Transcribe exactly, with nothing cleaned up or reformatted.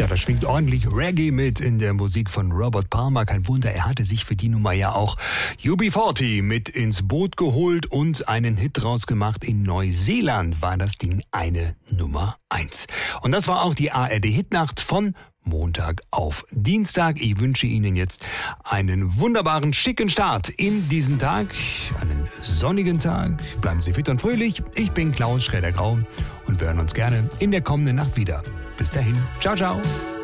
da schwingt ordentlich Reggae mit in der Musik von Robert Palmer. Kein Wunder, er hatte sich für die Nummer ja auch U B vierzig mit ins Boot geholt und einen Hit draus gemacht. In Neuseeland war das Ding eine Nummer eins. Und das war auch die A R D-Hitnacht von Montag auf Dienstag. Ich wünsche Ihnen jetzt einen wunderbaren, schicken Start in diesen Tag. Einen sonnigen Tag. Bleiben Sie fit und fröhlich. Ich bin Klaus Schräder-Grau und wir hören uns gerne in der kommenden Nacht wieder. Bis dahin. Ciao, ciao.